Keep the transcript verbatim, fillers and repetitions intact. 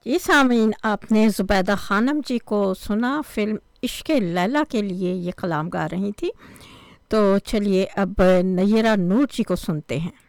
ये सामीन आपने ज़ुबैदा ख़ानम जी को सुना फ़िल्म इश्क़े लैला के लिए ये कलाम गा रही थी। तो चलिए अब नय्यरा नूर जी को सुनते हैं।